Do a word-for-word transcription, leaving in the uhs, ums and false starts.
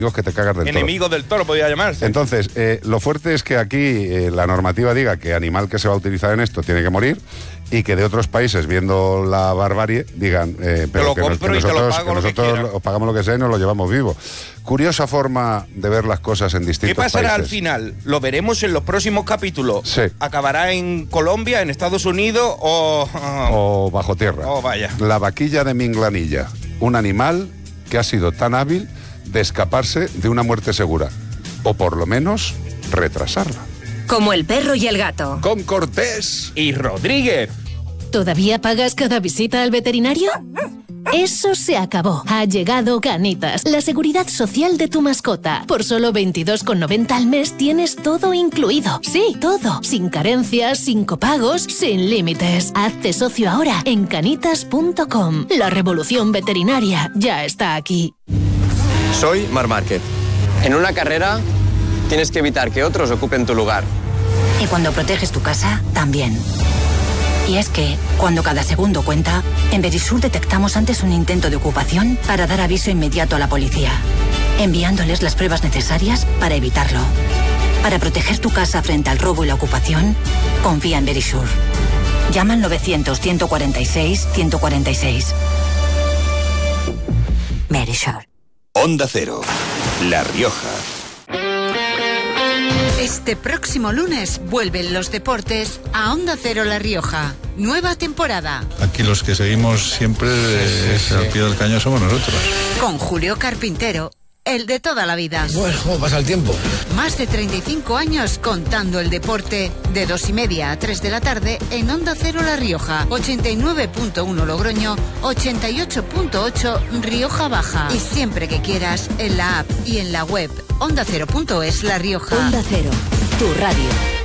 que te cagas del toro. Enemigo del toro podría llamarse. Entonces, eh, lo fuerte es que aquí eh, la normativa diga que animal que se va a utilizar en esto tiene que morir y que de otros países, viendo la barbarie, digan eh, pero lo que, nos, que compro y te lo nosotros, pago que lo que nosotros quiera. lo- pagamos lo que sea y nos lo llevamos vivo. Curiosa forma de ver las cosas en distintos ¿Qué pasará países. al final? ¿Lo veremos en los próximos capítulos? Sí. ¿Acabará en Colombia, en Estados Unidos o...? O bajo tierra. Oh, vaya. La vaquilla de Minglanilla, un animal que ha sido tan hábil de escaparse de una muerte segura, o por lo menos retrasarla. Como el perro y el gato. Con Cortés y Rodríguez. ¿Todavía pagas cada visita al veterinario? Eso se acabó. Ha llegado Canitas, la seguridad social de tu mascota. Por solo veintidós con noventa al mes tienes todo incluido. Sí, todo. Sin carencias, sin copagos, sin límites. Hazte socio ahora en canitas punto com. La revolución veterinaria ya está aquí. Soy Marc Márquez. En una carrera tienes que evitar que otros ocupen tu lugar. Y cuando proteges tu casa, también. Y es que, cuando cada segundo cuenta, en Verisur detectamos antes un intento de ocupación para dar aviso inmediato a la policía, enviándoles las pruebas necesarias para evitarlo. Para proteger tu casa frente al robo y la ocupación, confía en Verisur. Llama al novecientos, ciento cuarenta y seis, ciento cuarenta y seis. Verisur. Onda Cero, La Rioja. Este próximo lunes vuelven los deportes a Onda Cero La Rioja. Nueva temporada. Aquí los que seguimos siempre eh, sí, sí, al pie del cañón somos nosotros. Con Julio Carpintero, el de toda la vida. Bueno, ¿cómo pasa el tiempo? Más de treinta y cinco años contando el deporte. De dos y media a tres de la tarde en Onda Cero La Rioja. ochenta y nueve punto uno Logroño, ochenta y ocho punto ocho Rioja Baja. Y siempre que quieras en la app y en la web onda cero punto es La Rioja. Onda Cero, tu radio.